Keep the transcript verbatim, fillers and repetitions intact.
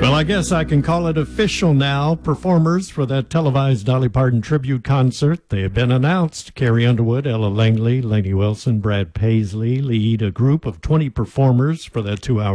Well, I guess I can call it official now. Performers for that televised Dolly Parton tribute concert, they have been announced. Carrie Underwood, Ella Langley, Lainey Wilson, Brad Paisley lead a group of twenty performers for that two-hour